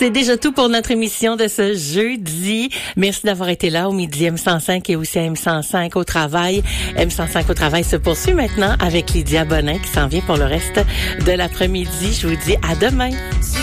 C'est déjà tout pour notre émission de ce jeudi. Merci d'avoir été là au midi M105 et aussi à M105 au travail. M105 au travail se poursuit maintenant avec Lydia Bonin qui s'en vient pour le reste de l'après-midi. Je vous dis à demain.